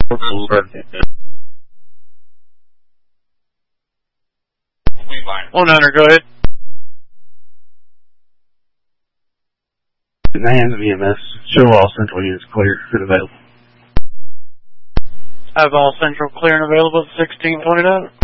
#100, go ahead. In the hands of EMS, show all central units clear and available. I have all central clear and available at 1629.